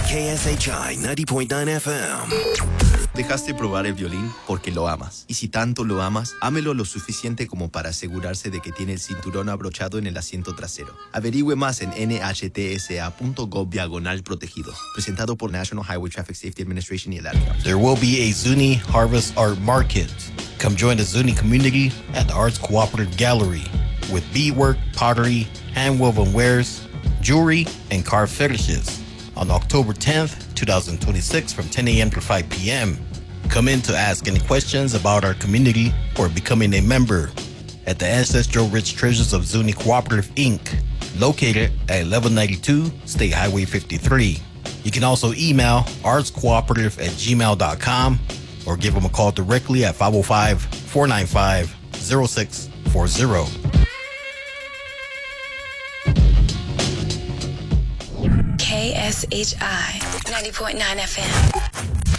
KSHI 90.9 FM. Dejaste probar el violín porque lo amas. Y si tanto lo amas, ámelo lo suficiente como para asegurarse de que tiene el cinturón abrochado en el asiento trasero. Averigüe más en nhtsa.gov/protegidos. Presentado por National Highway Traffic Safety Administration y el ADCA. There will be a Zuni Harvest Art Market. Come join the Zuni community at the Arts Cooperative Gallery with beadwork, pottery, hand-woven wares, jewelry, and carved fetishes on October 10th, 2026 from 10 a.m. to 5 p.m. Come in to ask any questions about our community or becoming a member at the Ancestral Rich Treasures of Zuni Cooperative, Inc., located at 1192 State Highway 53. You can also email artscooperative@gmail.com or give them a call directly at 505-495-0640. KSHI 90.9 FM.